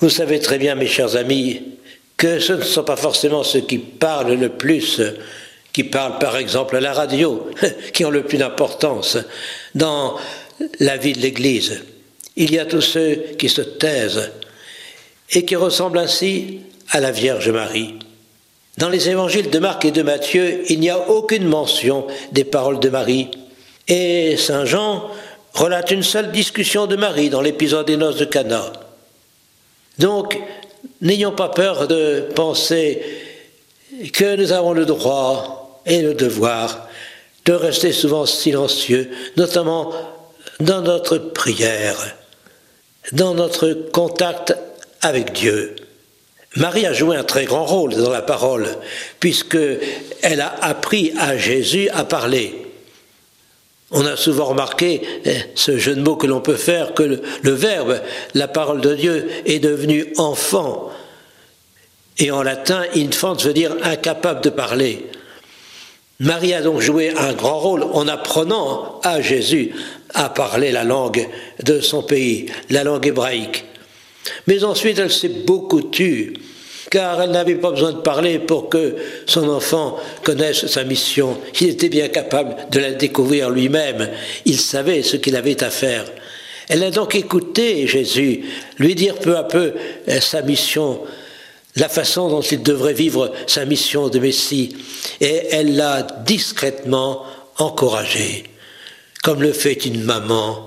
Vous savez très bien, mes chers amis, que ce ne sont pas forcément ceux qui parlent le plus, qui parlent par exemple à la radio, qui ont le plus d'importance dans la vie de l'Église. Il y a tous ceux qui se taisent et qui ressemblent ainsi à la Vierge Marie. Dans les évangiles de Marc et de Matthieu, il n'y a aucune mention des paroles de Marie. Et Saint Jean relate une seule discussion de Marie dans l'épisode des noces de Cana. Donc, n'ayons pas peur de penser que nous avons le droit et le devoir de rester souvent silencieux, notamment dans notre prière, dans notre contact avec Dieu. Marie a joué un très grand rôle dans la parole, puisqu'elle a appris à Jésus à parler. On a souvent remarqué ce jeu de mots que l'on peut faire, que le Verbe, la parole de Dieu, est devenu enfant. Et en latin, infant veut dire incapable de parler. Marie a donc joué un grand rôle en apprenant à Jésus à parler la langue de son pays, la langue hébraïque. Mais ensuite, elle s'est beaucoup tue, car elle n'avait pas besoin de parler pour que son enfant connaisse sa mission. Il était bien capable de la découvrir lui-même. Il savait ce qu'il avait à faire. Elle a donc écouté Jésus lui dire peu à peu sa mission, la façon dont il devrait vivre sa mission de Messie. Et elle l'a discrètement encouragé, comme le fait une maman.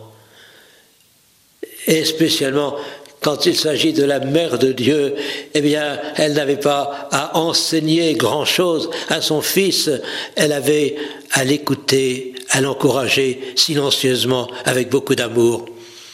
Et spécialement quand il s'agit de la Mère de Dieu, eh bien, elle n'avait pas à enseigner grand-chose à son fils. Elle avait à l'écouter, à l'encourager silencieusement, avec beaucoup d'amour.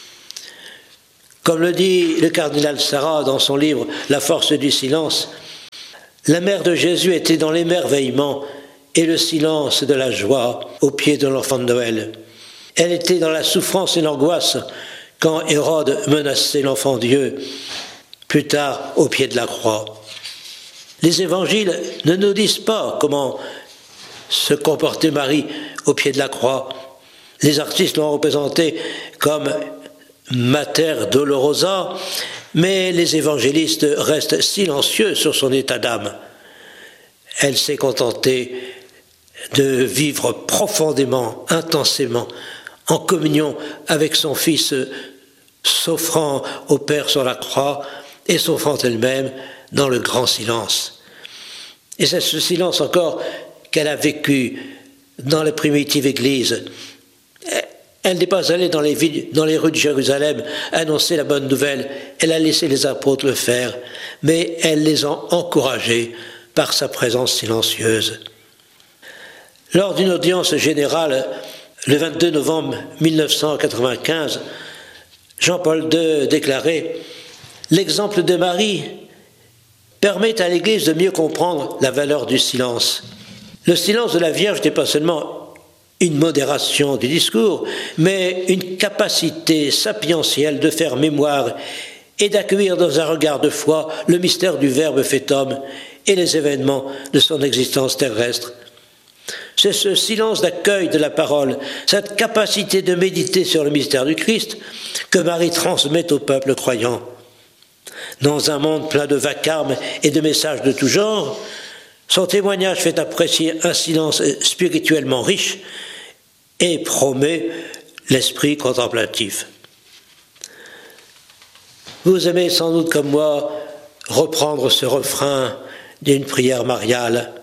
Comme le dit le cardinal Sarah dans son livre « La force du silence », la mère de Jésus était dans l'émerveillement et le silence de la joie au pied de l'enfant de Noël. Elle était dans la souffrance et l'angoisse quand Hérode menaçait l'enfant Dieu, plus tard au pied de la croix. Les évangiles ne nous disent pas comment se comportait Marie au pied de la croix. Les artistes l'ont représentée comme Mater Dolorosa, mais les évangélistes restent silencieux sur son état d'âme. Elle s'est contentée de vivre profondément, intensément, en communion avec son Fils, s'offrant au Père sur la croix et s'offrant elle-même dans le grand silence. Et c'est ce silence encore qu'elle a vécu dans la primitive Église. Elle n'est pas allée dans les rues de Jérusalem annoncer la bonne nouvelle, elle a laissé les apôtres le faire, mais elle les a encouragés par sa présence silencieuse. Lors d'une audience générale, le 22 novembre 1995, Jean-Paul II déclarait « L'exemple de Marie permet à l'Église de mieux comprendre la valeur du silence. Le silence de la Vierge n'est pas seulement une modération du discours, mais une capacité sapientielle de faire mémoire et d'accueillir dans un regard de foi le mystère du Verbe fait homme et les événements de son existence terrestre. C'est ce silence d'accueil de la parole, cette capacité de méditer sur le mystère du Christ que Marie transmet au peuple croyant. Dans un monde plein de vacarme et de messages de tout genre, son témoignage fait apprécier un silence spirituellement riche et promet l'esprit contemplatif. Vous aimez sans doute comme moi reprendre ce refrain d'une prière mariale.